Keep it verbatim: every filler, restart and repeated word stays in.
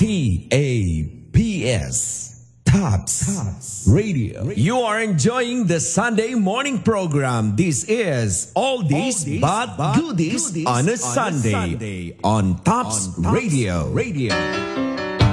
T A P S. Tops Radio. You are enjoying the Sunday morning program. This is All This But Goodies on a Sunday on Tops Radio. Radio.